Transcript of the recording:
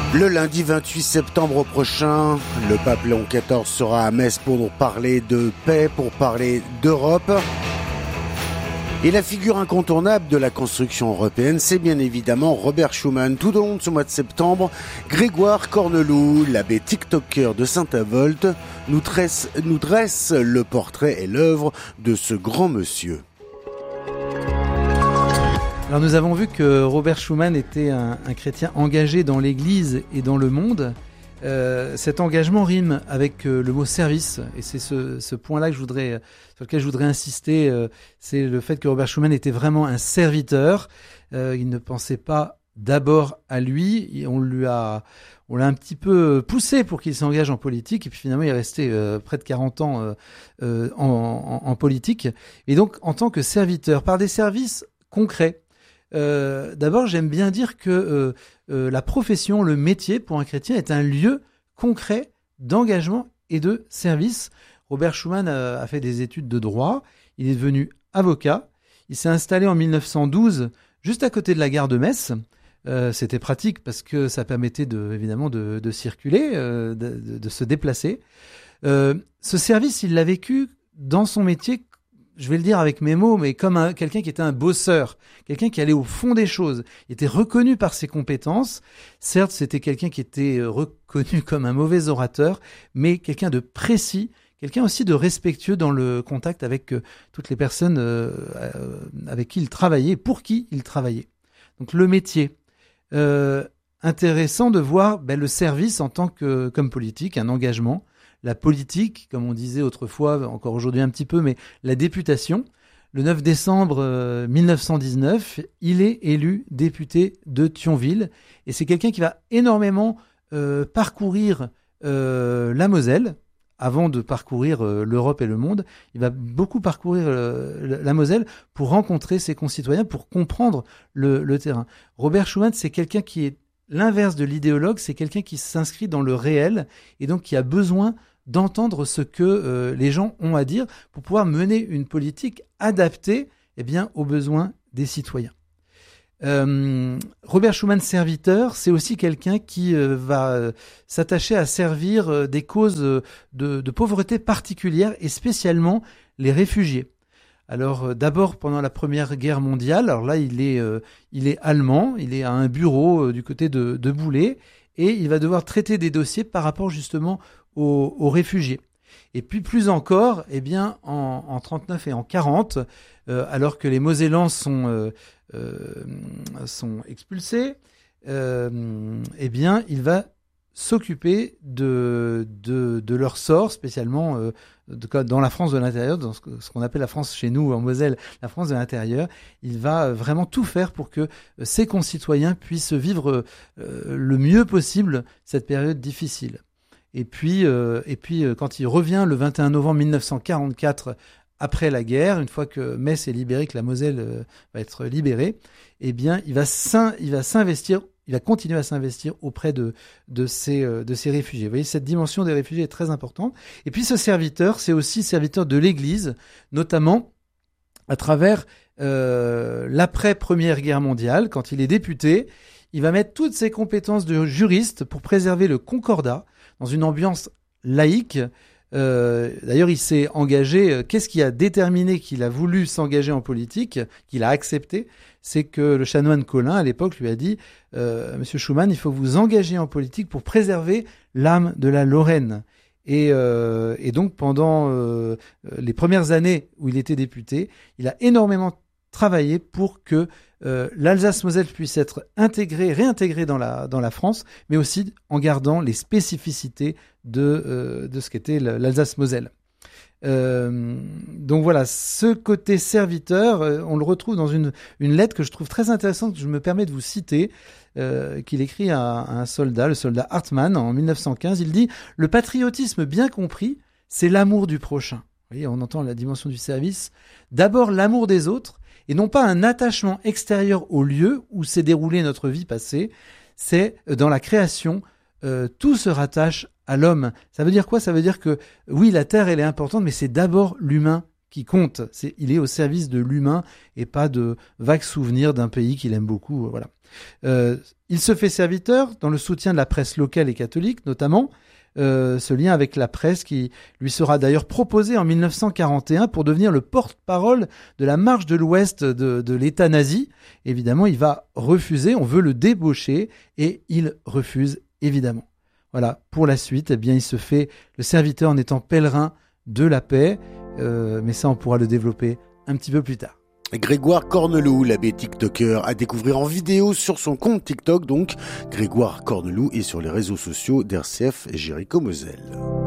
Le lundi 28 septembre prochain, le pape Léon XIV sera à Metz pour nous parler de paix, pour parler d'Europe. Et la figure incontournable de la construction européenne, c'est bien évidemment Robert Schuman. Tout au long de ce mois de septembre, Grégoire Corneloup, l'abbé TikToker de Saint-Avold, nous dresse le portrait et l'œuvre de ce grand monsieur. Alors nous avons vu que Robert Schuman était un chrétien engagé dans l'Église et dans le monde. Cet engagement rime avec le mot service, et c'est ce point-là sur lequel je voudrais insister. C'est le fait que Robert Schuman était vraiment un serviteur. Il ne pensait pas d'abord à lui. On l'a un petit peu poussé pour qu'il s'engage en politique, et puis finalement il est resté près de 40 ans en politique. Et donc en tant que serviteur, par des services concrets. D'abord, j'aime bien dire que la profession, le métier pour un chrétien est un lieu concret d'engagement et de service. Robert Schuman a fait des études de droit, il est devenu avocat, il s'est installé en 1912 juste à côté de la gare de Metz. C'était pratique parce que ça permettait évidemment de circuler, de se déplacer. Ce service, il l'a vécu dans son métier, je vais le dire avec mes mots, mais comme quelqu'un qui était un bosseur, quelqu'un qui allait au fond des choses, il était reconnu par ses compétences. Certes, c'était quelqu'un qui était reconnu comme un mauvais orateur, mais quelqu'un de précis, quelqu'un aussi de respectueux dans le contact avec toutes les personnes avec qui il travaillait, pour qui il travaillait. Donc le métier. Intéressant de voir le service en tant comme politique, un engagement. La politique, comme on disait autrefois, encore aujourd'hui un petit peu, mais la députation. Le 9 décembre 1919, il est élu député de Thionville. Et c'est quelqu'un qui va énormément parcourir la Moselle, avant de parcourir l'Europe et le monde. Il va beaucoup parcourir la Moselle pour rencontrer ses concitoyens, pour comprendre le terrain. Robert Schuman, c'est quelqu'un qui est l'inverse de l'idéologue, c'est quelqu'un qui s'inscrit dans le réel et donc qui a besoin d'entendre ce que les gens ont à dire pour pouvoir mener une politique adaptée aux besoins des citoyens. Robert Schuman, serviteur, c'est aussi quelqu'un qui va s'attacher à servir des causes de pauvreté particulières et spécialement les réfugiés. Alors d'abord pendant la Première Guerre mondiale, alors là il est allemand, il est à un bureau du côté de Boulay et il va devoir traiter des dossiers par rapport justement aux réfugiés. Et puis plus encore, en 39 et en 40, alors que les Mosellans sont expulsés, il va s'occuper de leur sort, spécialement dans la France de l'intérieur, dans ce qu'on appelle la France chez nous en Moselle, la France de l'intérieur. Il va vraiment tout faire pour que ses concitoyens puissent vivre le mieux possible cette période difficile. Et puis, quand il revient le 21 novembre 1944, après la guerre, une fois que Metz est libérée, que la Moselle va être libérée, il va s'investir. Il va continuer à s'investir auprès de ces réfugiés. Vous voyez, cette dimension des réfugiés est très importante. Et puis ce serviteur, c'est aussi serviteur de l'Église, notamment à travers l'après-Première Guerre mondiale. Quand il est député, il va mettre toutes ses compétences de juriste pour préserver le concordat dans une ambiance laïque. D'ailleurs, il s'est engagé. Qu'est-ce qui a déterminé qu'il a voulu s'engager en politique, qu'il a accepté? C'est que le chanoine Colin, à l'époque, lui a dit Monsieur Schuman, il faut vous engager en politique pour préserver l'âme de la Lorraine. Et donc, pendant les premières années où il était député, il a énormément travaillé pour que l'Alsace-Moselle puisse être réintégrée dans la France, mais aussi en gardant les spécificités de ce qu'était l'Alsace-Moselle. Donc voilà, ce côté serviteur, on le retrouve dans une lettre que je trouve très intéressante, que je me permets de vous citer, qu'il écrit à un soldat, le soldat Hartmann, en 1915. Il dit « Le patriotisme bien compris, c'est l'amour du prochain. » Vous voyez, on entend la dimension du service. D'abord l'amour des autres, et non pas un attachement extérieur au lieu où s'est déroulée notre vie passée. C'est dans la création, tout se rattache à l'homme. Ça veut dire quoi? Ça veut dire que oui, la terre elle est importante, mais c'est d'abord l'humain qui compte. Il est au service de l'humain et pas de vagues souvenirs d'un pays qu'il aime beaucoup. Voilà. Il se fait serviteur dans le soutien de la presse locale et catholique, notamment. Ce lien avec la presse qui lui sera d'ailleurs proposé en 1941 pour devenir le porte-parole de la marche de l'Ouest de l'État nazi. Évidemment, il va refuser, on veut le débaucher et il refuse évidemment. Voilà, pour la suite, eh bien, il se fait le serviteur en étant pèlerin de la paix, mais ça on pourra le développer un petit peu plus tard. Grégoire Corneloup, l'abbé TikToker, à découvrir en vidéo sur son compte TikTok, donc Grégoire Corneloup, et sur les réseaux sociaux d'RCF Jéricho Moselle.